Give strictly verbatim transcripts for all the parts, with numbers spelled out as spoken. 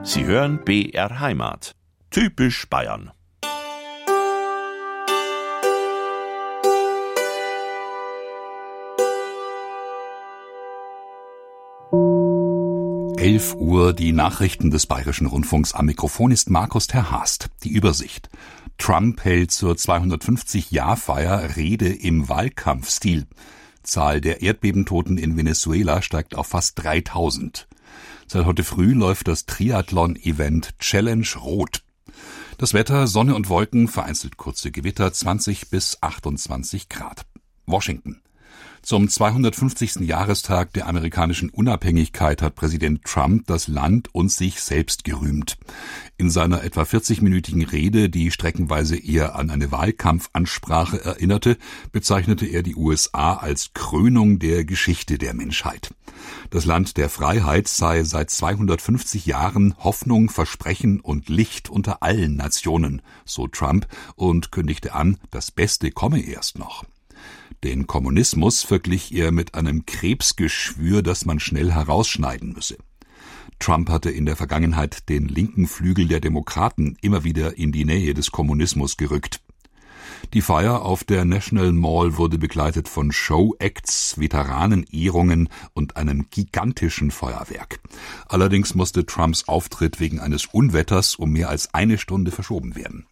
Sie hören B R Heimat. Typisch Bayern. elf Uhr, die Nachrichten des Bayerischen Rundfunks. Am Mikrofon ist Markus Terhast. Die Übersicht. Trump hält zur zweihundertfünfzig-Jahr-Feier Rede im Wahlkampfstil. Zahl der Erdbebentoten in Venezuela steigt auf fast dreitausend. Seit heute früh läuft das Triathlon-Event Challenge Rot. Das Wetter, Sonne und Wolken, vereinzelt kurze Gewitter, zwanzig bis achtundzwanzig Grad. Washington. Zum zweihundertfünfzigsten Jahrestag der amerikanischen Unabhängigkeit hat Präsident Trump das Land und sich selbst gerühmt. In seiner etwa vierzigminütigen Rede, die streckenweise eher an eine Wahlkampfansprache erinnerte, bezeichnete er die U S A als Krönung der Geschichte der Menschheit. Das Land der Freiheit sei seit zweihundertfünfzig Jahren Hoffnung, Versprechen und Licht unter allen Nationen, so Trump, und kündigte an, das Beste komme erst noch. Den Kommunismus verglich er mit einem Krebsgeschwür, das man schnell herausschneiden müsse. Trump hatte in der Vergangenheit den linken Flügel der Demokraten immer wieder in die Nähe des Kommunismus gerückt. Die Feier auf der National Mall wurde begleitet von Show-Acts, Veteranenehrungen und einem gigantischen Feuerwerk. Allerdings musste Trumps Auftritt wegen eines Unwetters um mehr als eine Stunde verschoben werden.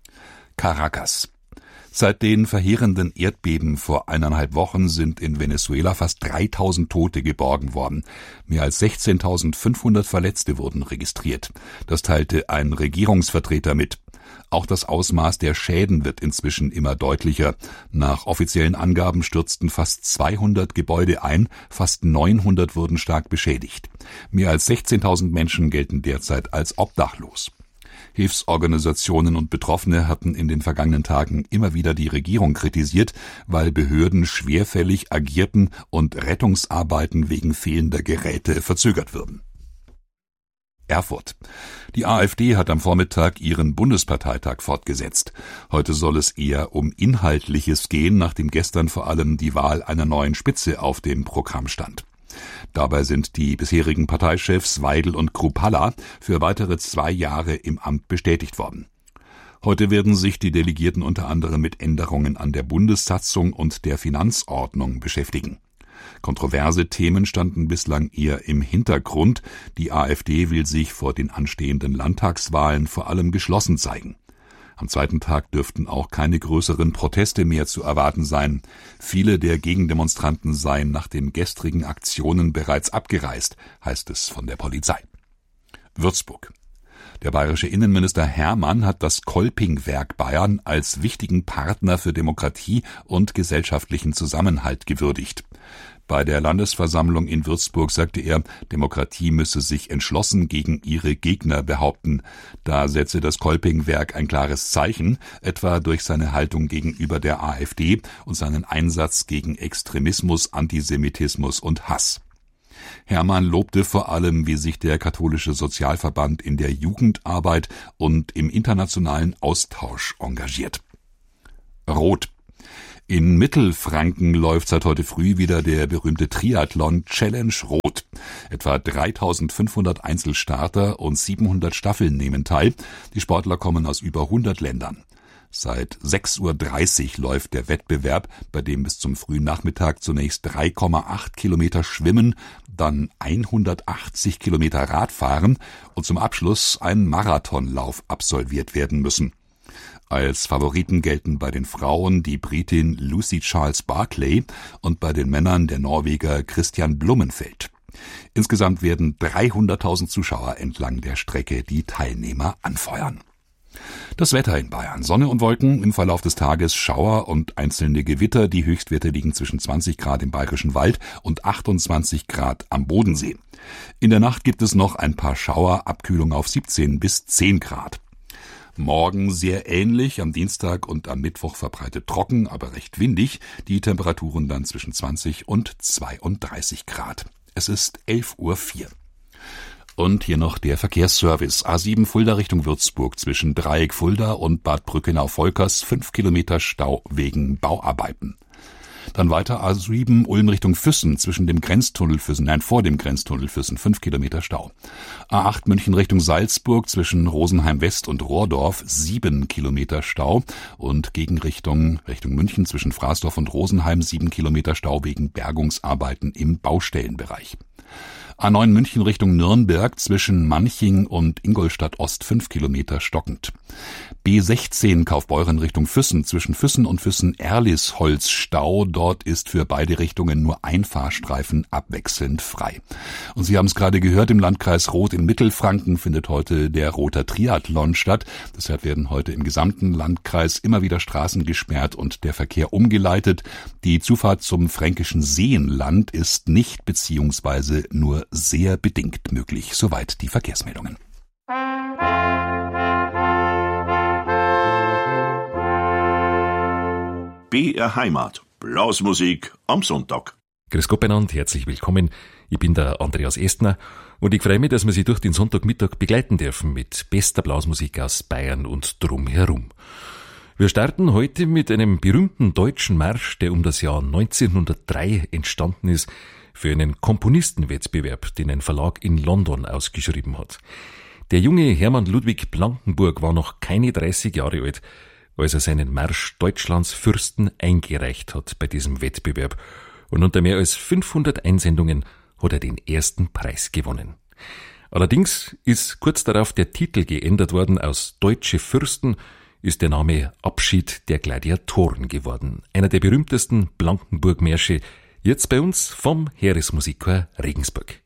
Caracas. Seit den verheerenden Erdbeben vor eineinhalb Wochen sind in Venezuela fast dreitausend Tote geborgen worden. Mehr als sechzehntausendfünfhundert Verletzte wurden registriert. Das teilte ein Regierungsvertreter mit. Auch das Ausmaß der Schäden wird inzwischen immer deutlicher. Nach offiziellen Angaben stürzten fast zweihundert Gebäude ein, fast neunhundert wurden stark beschädigt. Mehr als sechzehntausend Menschen gelten derzeit als obdachlos. Hilfsorganisationen und Betroffene hatten in den vergangenen Tagen immer wieder die Regierung kritisiert, weil Behörden schwerfällig agierten und Rettungsarbeiten wegen fehlender Geräte verzögert würden. Erfurt. Die AfD hat am Vormittag ihren Bundesparteitag fortgesetzt. Heute soll es eher um Inhaltliches gehen, nachdem gestern vor allem die Wahl einer neuen Spitze auf dem Programm stand. Dabei sind die bisherigen Parteichefs Weidel und Kruppalla für weitere zwei Jahre im Amt bestätigt worden. Heute werden sich die Delegierten unter anderem mit Änderungen an der Bundessatzung und der Finanzordnung beschäftigen. Kontroverse Themen standen bislang eher im Hintergrund. Die AfD will sich vor den anstehenden Landtagswahlen vor allem geschlossen zeigen. Am zweiten Tag dürften auch keine größeren Proteste mehr zu erwarten sein. Viele der Gegendemonstranten seien nach den gestrigen Aktionen bereits abgereist, heißt es von der Polizei. Würzburg. Der bayerische Innenminister Hermann hat das Kolpingwerk Bayern als wichtigen Partner für Demokratie und gesellschaftlichen Zusammenhalt gewürdigt. Bei der Landesversammlung in Würzburg sagte er, Demokratie müsse sich entschlossen gegen ihre Gegner behaupten. Da setze das Kolpingwerk ein klares Zeichen, etwa durch seine Haltung gegenüber der AfD und seinen Einsatz gegen Extremismus, Antisemitismus und Hass. Hermann lobte vor allem, wie sich der katholische Sozialverband in der Jugendarbeit und im internationalen Austausch engagiert. Rot. In Mittelfranken läuft seit heute früh wieder der berühmte Triathlon Challenge Rot. Etwa dreitausendfünfhundert Einzelstarter und siebenhundert Staffeln nehmen teil. Die Sportler kommen aus über hundert Ländern. Seit sechs Uhr dreißig läuft der Wettbewerb, bei dem bis zum frühen Nachmittag zunächst drei Komma acht Kilometer Schwimmen, dann hundertachtzig Kilometer Radfahren und zum Abschluss ein Marathonlauf absolviert werden müssen. Als Favoriten gelten bei den Frauen die Britin Lucy Charles Barclay und bei den Männern der Norweger Christian Blumenfeld. Insgesamt werden dreihunderttausend Zuschauer entlang der Strecke die Teilnehmer anfeuern. Das Wetter in Bayern. Sonne und Wolken, im Verlauf des Tages Schauer und einzelne Gewitter. Die Höchstwerte liegen zwischen zwanzig Grad im Bayerischen Wald und achtundzwanzig Grad am Bodensee. In der Nacht gibt es noch ein paar Schauer, Abkühlung auf siebzehn bis zehn Grad. Morgen sehr ähnlich, am Dienstag und am Mittwoch verbreitet trocken, aber recht windig, die Temperaturen dann zwischen zwanzig und zweiunddreißig Grad. Es ist elf Uhr vier. Und hier noch der Verkehrsservice. A sieben Fulda Richtung Würzburg zwischen Dreieck Fulda und Bad Brückenau-Volkers, fünf Kilometer Stau wegen Bauarbeiten. Dann weiter A sieben Ulm Richtung Füssen zwischen dem Grenztunnel Füssen, nein, vor dem Grenztunnel Füssen, fünf Kilometer Stau. A acht München Richtung Salzburg zwischen Rosenheim West und Rohrdorf, sieben Kilometer Stau. Und Gegenrichtung Richtung München zwischen Fraßdorf und Rosenheim, sieben Kilometer Stau wegen Bergungsarbeiten im Baustellenbereich. A neun München Richtung Nürnberg zwischen Manching und Ingolstadt Ost fünf Kilometer stockend. B sechzehn Kaufbeuren Richtung Füssen zwischen Füssen und Füssen-Erlisholz Stau. Dort ist für beide Richtungen nur ein Fahrstreifen abwechselnd frei. Und Sie haben es gerade gehört, im Landkreis Roth in Mittelfranken findet heute der Rother Triathlon statt. Deshalb werden heute im gesamten Landkreis immer wieder Straßen gesperrt und der Verkehr umgeleitet. Die Zufahrt zum fränkischen Seenland ist nicht beziehungsweise nur sehr bedingt möglich. Soweit die Verkehrsmeldungen. B R Heimat. Blasmusik am Sonntag. Grüß Gott beieinander, herzlich willkommen. Ich bin der Andreas Estner und ich freue mich, dass wir Sie durch den Sonntagmittag begleiten dürfen mit bester Blasmusik aus Bayern und drumherum. Wir starten heute mit einem berühmten deutschen Marsch, der um das Jahr neunzehnhundertdrei entstanden ist, für einen Komponistenwettbewerb, den ein Verlag in London ausgeschrieben hat. Der junge Hermann Ludwig Blankenburg war noch keine dreißig Jahre alt, als er seinen Marsch Deutschlands Fürsten eingereicht hat bei diesem Wettbewerb. Und unter mehr als fünfhundert Einsendungen hat er den ersten Preis gewonnen. Allerdings ist kurz darauf der Titel geändert worden. Aus Deutsche Fürsten ist der Name Abschied der Gladiatoren geworden. Einer der berühmtesten Blankenburg-Märsche, jetzt bei uns vom Heeresmusikchor Regensburg.